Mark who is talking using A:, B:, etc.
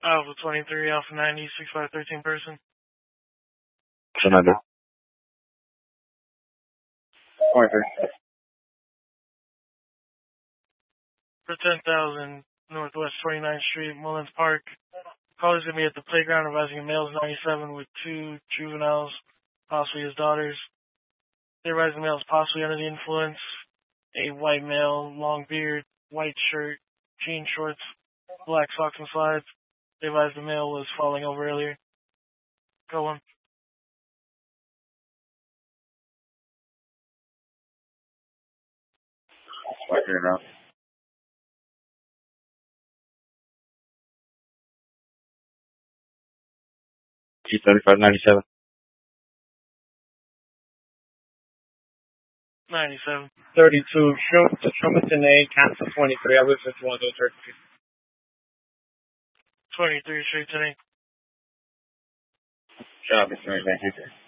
A: Alpha 23, Alpha 90, 6513 person.
B: What's the number? 23.
A: For 10,000 Northwest 29th Street, Mullins Park. Caller's going to be at the playground advising a male is 97 with 2 juveniles, possibly his daughters. They advise the male is possibly under the influence. A white male, long beard, white shirt, jean shorts, black socks and slides. They advise the male was falling over earlier. Go on.
B: Right here now. 235.97.
A: 97.
C: 32. Shumaton A, Cancel 23. I was just one of those
A: 23 straight to me.
B: Shop is right here.